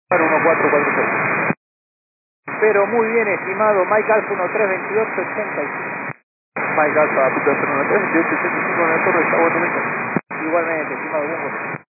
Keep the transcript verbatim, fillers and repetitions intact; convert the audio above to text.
uno cuatro cuatro seis. Pero muy bien, estimado Mike Alfa uno tres veintiocho ochenta y cinco. Mike Alfa, punto uno tres veintiocho ochenta y cinco en la torre, está bueno. Igualmente, estimado Bungo.